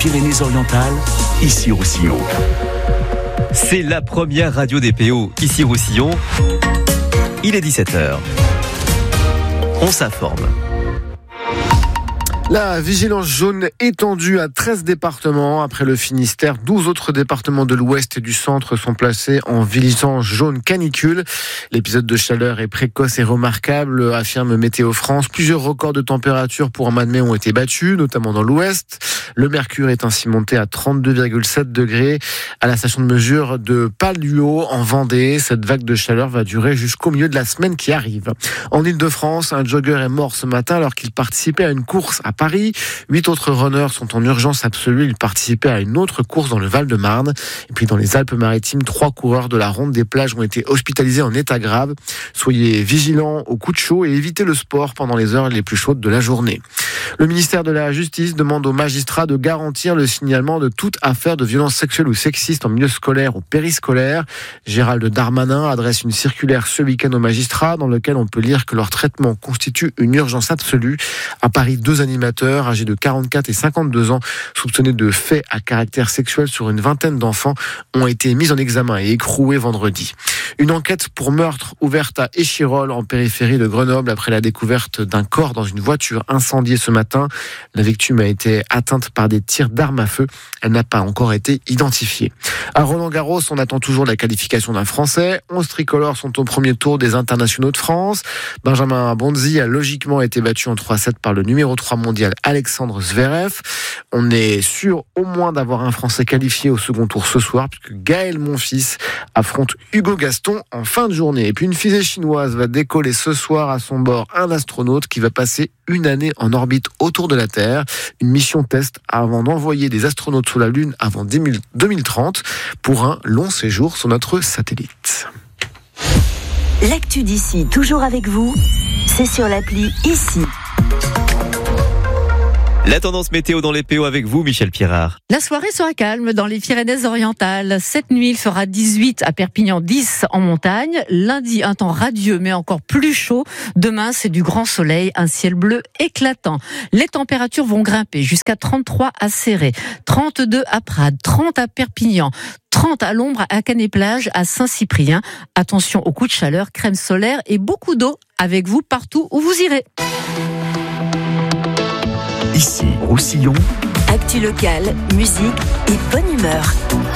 Pyrénées-Orientales, Issy-Roussillon. C'est la première radio des PO, Issy-Roussillon. Il est 17h. On s'informe. La vigilance jaune étendue à 13 départements. Après le Finistère, 12 autres départements de l'Ouest et du Centre sont placés en vigilance jaune canicule. L'épisode de chaleur est précoce et remarquable, affirme Météo France. Plusieurs records de température pour un mois de mai ont été battus, notamment dans l'Ouest. Le mercure est ainsi monté à 32,7 degrés à la station de mesure de Palluau en Vendée. Cette vague de chaleur va durer jusqu'au milieu de la semaine qui arrive. En Ile-de-France, un jogger est mort ce matin alors qu'il participait à une course à Paris. 8 autres runners sont en urgence absolue. Ils participaient à une autre course dans le Val-de-Marne. Et puis dans les Alpes-Maritimes, 3 coureurs de la Ronde des Plages ont été hospitalisés en état grave. Soyez vigilants aux coups de chaud et évitez le sport pendant les heures les plus chaudes de la journée. Le ministère de la Justice demande aux magistrats de garantir le signalement de toute affaire de violence sexuelle ou sexiste en milieu scolaire ou périscolaire. Gérald Darmanin adresse une circulaire ce week-end aux magistrats dans lequel on peut lire que leur traitement constitue une urgence absolue. À Paris, 2 animateurs âgés de 44 et 52 ans soupçonnés de faits à caractère sexuel sur une vingtaine d'enfants ont été mis en examen et écroués vendredi. Une enquête pour meurtre ouverte à Échirolles en périphérie de Grenoble après la découverte d'un corps dans une voiture incendiée ce matin. La victime a été atteinte par des tirs d'armes à feu. Elle n'a pas encore été identifiée. À Roland-Garros, on attend toujours la qualification d'un Français. 11 tricolores sont au premier tour des internationaux de France. Benjamin Bonzi a logiquement été battu en 3-7 par le numéro 3 mondial Alexandre Zverev. On est sûr au moins d'avoir un Français qualifié au second tour ce soir puisque Gaël Monfils affronte Hugo Gaston en fin de journée. Et puis une fusée chinoise va décoller ce soir, à son bord un astronaute qui va passer une année en orbite autour de la Terre. Une mission test avant d'envoyer des astronautes sur la Lune avant 2030 pour un long séjour sur notre satellite. L'actu d'ici, toujours avec vous, c'est sur l'appli Ici. La tendance météo dans les PO avec vous, Michel Pirard. La soirée sera calme dans les Pyrénées-Orientales. Cette nuit, il fera 18 à Perpignan, 10 en montagne. Lundi, un temps radieux, mais encore plus chaud. Demain, c'est du grand soleil, un ciel bleu éclatant. Les températures vont grimper jusqu'à 33 à Céret, 32 à Prades, 30 à Perpignan, 30 à l'ombre à Canet-Plage, à Saint-Cyprien. Attention aux coups de chaleur, crème solaire et beaucoup d'eau avec vous partout où vous irez. Ici, Roussillon. Actu locale, musique et bonne humeur.